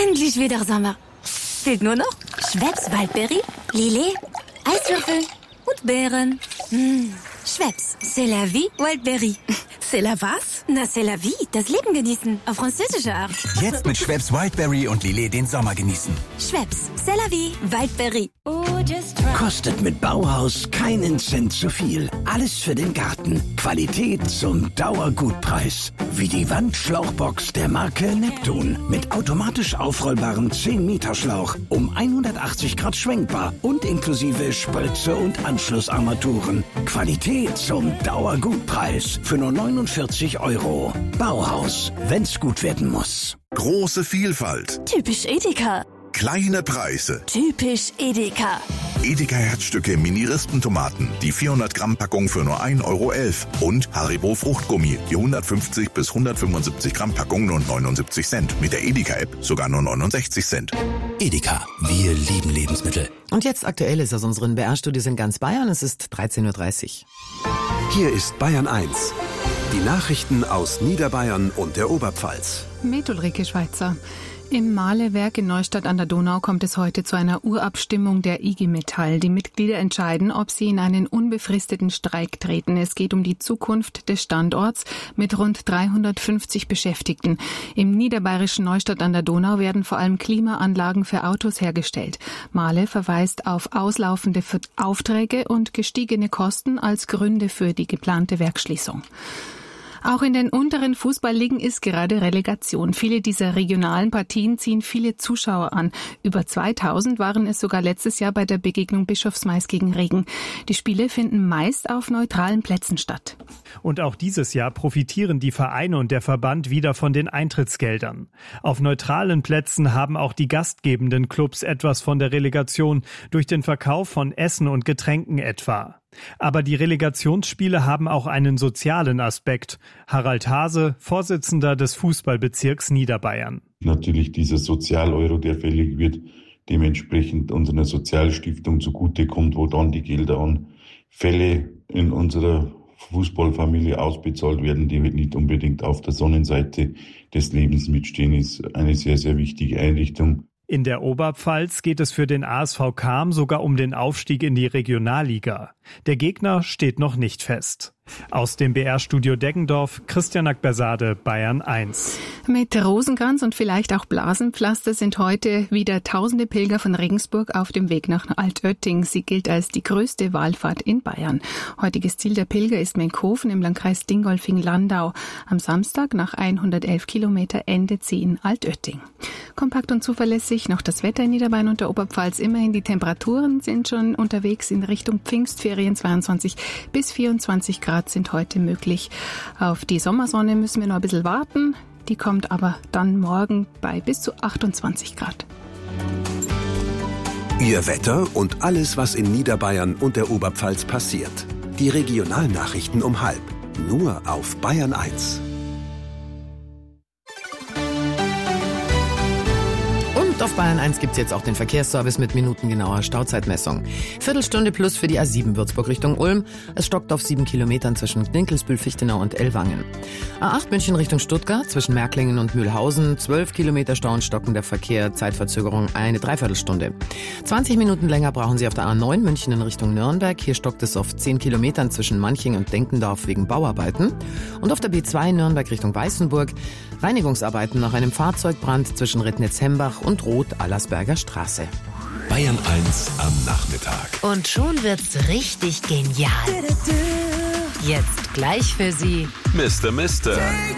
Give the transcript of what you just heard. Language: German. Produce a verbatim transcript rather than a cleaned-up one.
Endlich wieder Sommer. Fehlt nur noch Schweppes Waldbeere, Lillet, Eiswürfel und Beeren. Mmh. Schweppes, c'est la vie, Wildberry. C'est la was? Na, c'est la vie, das Leben genießen, auf französische Art. Jetzt mit Schweppes Wildberry und Lillet den Sommer genießen. Schweppes, c'est la vie, Wildberry. Kostet mit Bauhaus keinen Cent zu viel. Alles für den Garten. Qualität zum Dauergutpreis. Wie die Wandschlauchbox der Marke Neptun. Mit automatisch aufrollbarem zehn Meter Schlauch. Um hundertachtzig Grad schwenkbar. Und inklusive Spritze und Anschlussarmaturen. Qualität zum Dauergutpreis. Für nur neunundvierzig Euro. Bauhaus. Wenn's gut werden muss. Große Vielfalt. Typisch Edeka. Kleine Preise. Typisch Edeka. Edeka Herzstücke Mini-Rispentomaten. Die vierhundert Gramm Packung für nur ein Euro elf. Und Haribo Fruchtgummi. Die hundertfünfzig bis hundertfünfundsiebzig Gramm Packung nur neunundsiebzig Cent. Mit der Edeka-App sogar nur neunundsechzig Cent. Edeka. Wir lieben Lebensmittel. Und jetzt Aktuelles aus unseren B R-Studios in ganz Bayern. Es ist dreizehn Uhr dreißig. Hier ist Bayern eins. Die Nachrichten aus Niederbayern und der Oberpfalz. Mit Ulrike Schweizer. Im Mahlewerk in Neustadt an der Donau kommt es heute zu einer Urabstimmung der I G Metall. Die Mitglieder entscheiden, ob sie in einen unbefristeten Streik treten. Es geht um die Zukunft des Standorts mit rund dreihundertfünfzig Beschäftigten. Im niederbayerischen Neustadt an der Donau werden vor allem Klimaanlagen für Autos hergestellt. Mahle verweist auf auslaufende Aufträge und gestiegene Kosten als Gründe für die geplante Werksschließung. Auch in den unteren Fußballligen ist gerade Relegation. Viele dieser regionalen Partien ziehen viele Zuschauer an. Über zweitausend waren es sogar letztes Jahr bei der Begegnung Bischofsmais gegen Regen. Die Spiele finden meist auf neutralen Plätzen statt. Und auch dieses Jahr profitieren die Vereine und der Verband wieder von den Eintrittsgeldern. Auf neutralen Plätzen haben auch die gastgebenden Clubs etwas von der Relegation durch den Verkauf von Essen und Getränken etwa. Aber die Relegationsspiele haben auch einen sozialen Aspekt. Harald Hase, Vorsitzender des Fußballbezirks Niederbayern. Natürlich dieser Sozialeuro, der fällig wird, dementsprechend unserer Sozialstiftung zugutekommt, wo dann die Gelder an Fälle in unserer Fußballfamilie ausbezahlt werden, die nicht unbedingt auf der Sonnenseite des Lebens mitstehen, ist eine sehr, sehr wichtige Einrichtung. In der Oberpfalz geht es für den A S V Cham sogar um den Aufstieg in die Regionalliga. Der Gegner steht noch nicht fest. Aus dem B R-Studio Deggendorf, Christian Akbersade, Bayern eins. Mit Rosenkranz und vielleicht auch Blasenpflaster sind heute wieder tausende Pilger von Regensburg auf dem Weg nach Altötting. Sie gilt als die größte Wallfahrt in Bayern. Heutiges Ziel der Pilger ist Menkhofen im Landkreis Dingolfing-Landau. Am Samstag nach hundertelf Kilometer endet sie in Altötting. Kompakt und zuverlässig noch das Wetter in Niederbayern und der Oberpfalz. Immerhin die Temperaturen sind schon unterwegs in Richtung Pfingstferien. zweiundzwanzig bis vierundzwanzig Grad sind heute möglich. Auf die Sommersonne müssen wir noch ein bisschen warten. Die kommt aber dann morgen bei bis zu achtundzwanzig Grad. Ihr Wetter und alles, was in Niederbayern und der Oberpfalz passiert. Die Regionalnachrichten um halb. Nur auf Bayern eins. Und auf Bayern eins gibt es jetzt auch den Verkehrsservice mit minutengenauer Stauzeitmessung. Viertelstunde plus für die A sieben Würzburg Richtung Ulm. Es stockt auf sieben Kilometern zwischen Dinkelsbühl, Fichtenau und Ellwangen. A acht München Richtung Stuttgart zwischen Märklingen und Mühlhausen. zwölf Kilometer Stau und stockender Verkehr. Zeitverzögerung eine Dreiviertelstunde. zwanzig Minuten länger brauchen Sie auf der A neun München in Richtung Nürnberg. Hier stockt es auf zehn Kilometern zwischen Manching und Denkendorf wegen Bauarbeiten. Und auf der B zwei Nürnberg Richtung Weißenburg. Reinigungsarbeiten nach einem Fahrzeugbrand zwischen Rittnitz-Hembach und Roth-Allersberger Straße. Bayern eins am Nachmittag. Und schon wird's richtig genial. Jetzt gleich für Sie Mister Mister